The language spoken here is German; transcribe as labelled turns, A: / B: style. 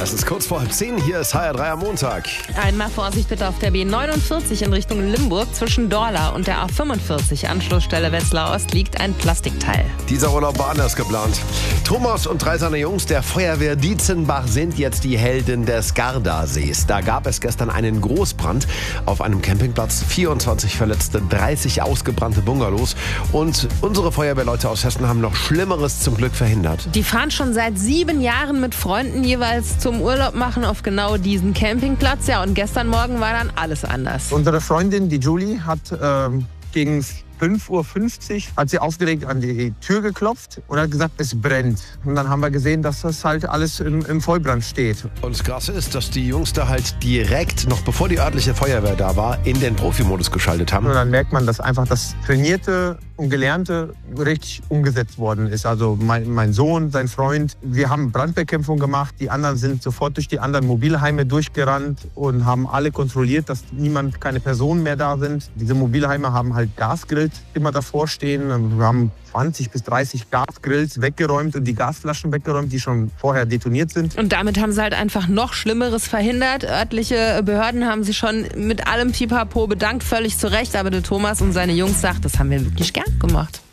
A: Es ist kurz vor 10, hier ist HR3 am Montag.
B: Einmal Vorsicht bitte auf der B49 in Richtung Limburg. Zwischen Dorla und der A45 Anschlussstelle Wetzlar Ost liegt ein Plastikteil.
A: Dieser Urlaub war anders geplant. Thomas und 3 seiner Jungs der Feuerwehr Dietzenbach sind jetzt die Helden des Gardasees. Da gab es gestern einen Großbrand auf einem Campingplatz. 24 Verletzte, 30 ausgebrannte Bungalows. Und unsere Feuerwehrleute aus Hessen haben noch Schlimmeres zum Glück verhindert.
B: Die fahren schon seit 7 Jahren mit Freunden jeweils zum Urlaub machen auf genau diesen Campingplatz. Ja, und gestern Morgen war dann alles anders.
C: Unsere Freundin, die Julie, hat gegen 5:50 Uhr hat sie aufgeregt an die Tür geklopft und hat gesagt, es brennt. Und dann haben wir gesehen, dass das halt alles im Vollbrand steht.
A: Und das Krasse ist, dass die Jungs da halt direkt, noch bevor die örtliche Feuerwehr da war, in den Profimodus geschaltet haben.
C: Und dann merkt man, dass einfach das Trainierte und Gelernte richtig umgesetzt worden ist. Also mein Sohn, sein Freund, wir haben Brandbekämpfung gemacht. Die anderen sind sofort durch die anderen Mobilheime durchgerannt und haben alle kontrolliert, dass keine Personen mehr da sind. Diese Mobilheime haben halt Gasgrills immer davor stehen. Wir haben 20 bis 30 Gasgrills weggeräumt und die Gasflaschen weggeräumt, die schon vorher detoniert sind.
B: Und damit haben sie halt einfach noch Schlimmeres verhindert. Örtliche Behörden haben sich schon mit allem Pipapo bedankt, völlig zu Recht. Aber der Thomas und seine Jungs sagt, das haben wir wirklich gern gemacht.